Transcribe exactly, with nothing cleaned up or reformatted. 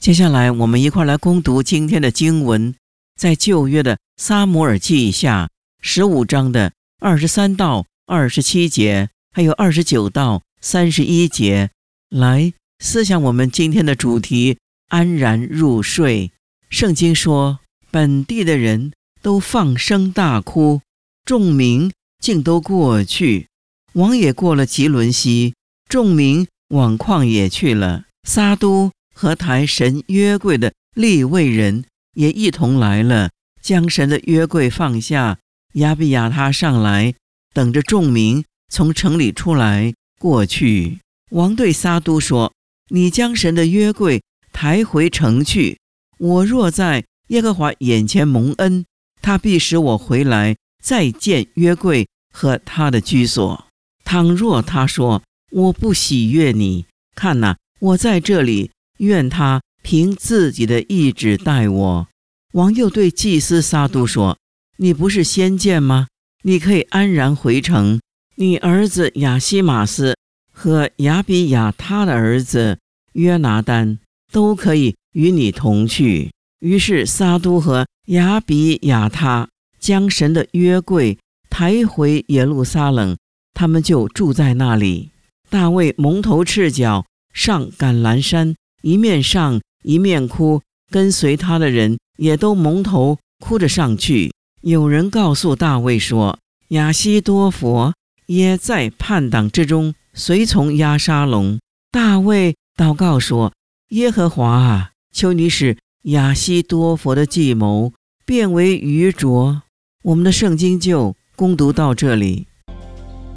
接下来我们一块来攻读今天的经文，在旧约的撒母耳记下十五章的二十三到二十七节，还有二十九到三十一节，来思想我们今天的主题，安然入睡。圣经说，本地的人都放声大哭，众民竟都过去。王也过了吉伦西，众民往旷野去了。撒都和抬神约柜的利未人也一同来了，将神的约柜放下。亚比亚他上来，等着众民从城里出来过去。王对撒都说，你将神的约柜抬回城去，我若在耶和华眼前蒙恩，他必使我回来再见约柜和他的居所。倘若他说，我不喜悦你，看哪，我在这里，愿他凭自己的意志待我。王又对祭司撒都说，你不是先见吗？你可以安然回城，你儿子亚西马斯和亚比亚他的儿子约拿单都可以与你同去。于是撒都和亚比亚他将神的约柜抬回耶路撒冷，他们就住在那里。大卫蒙头赤脚上橄榄山，一面上一面哭，跟随他的人也都蒙头哭着上去。有人告诉大卫说，亚希多弗也在叛党之中随从押沙龙。大卫祷告说，耶和华啊，求你使亚希多弗的计谋变为愚拙。我们的圣经就攻读到这里。